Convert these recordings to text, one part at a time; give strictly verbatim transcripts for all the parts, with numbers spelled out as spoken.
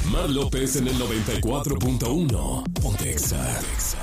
Mar López en el noventa y cuatro punto uno. Ponte Exa.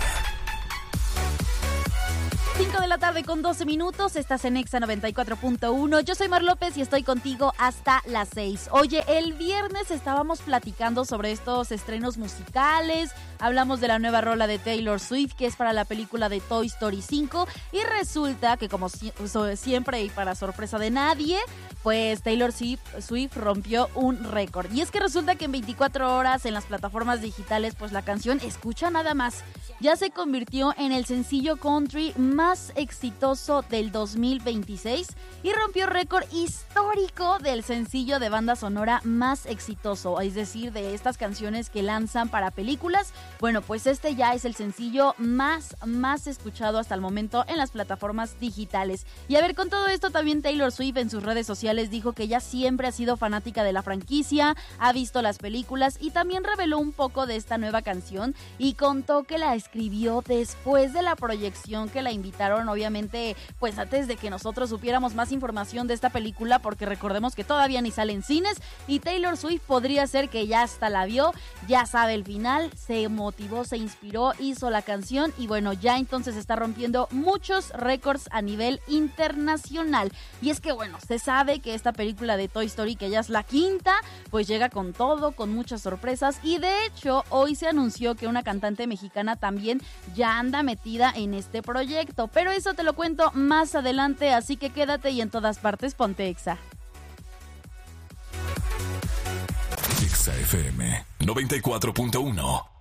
cinco de la tarde con doce minutos, estás en Exa noventa y cuatro punto uno. Yo soy Mar López y estoy contigo hasta las seis. Oye, el viernes estábamos platicando sobre estos estrenos musicales, hablamos de la nueva rola de Taylor Swift, que es para la película de Toy Story cinco, y resulta que, como si, siempre y para sorpresa de nadie, pues Taylor Swift rompió un récord. Y es que resulta que en veinticuatro horas en las plataformas digitales, pues la canción, escucha nada más, ya se convirtió en el sencillo country más exitoso del dos mil veintiséis y rompió récord histórico del sencillo de banda sonora más exitoso, es decir, de estas canciones que lanzan para películas. Bueno, pues este ya es el sencillo más, más escuchado hasta el momento en las plataformas digitales. Y a ver, con todo esto también Taylor Swift en sus redes sociales dijo que ella siempre ha sido fanática de la franquicia, ha visto las películas y también reveló un poco de esta nueva canción y contó que la escribió después de la proyección que la invitaron, obviamente, pues antes de que nosotros supiéramos más información de esta película, porque recordemos que todavía ni sale en cines y Taylor Swift podría ser que ya hasta la vio, ya sabe el final, se motivó, se inspiró, hizo la canción y bueno, ya entonces está rompiendo muchos récords a nivel internacional. Y es que bueno, se sabe que esta película de Toy Story, que ya es la quinta, pues llega con todo, con muchas sorpresas y de hecho hoy se anunció que una cantante mexicana también ya anda metida en este proyecto, pero eso te lo cuento más adelante, así que quédate y en todas partes ponte Exa. Exa F M noventa y cuatro punto uno.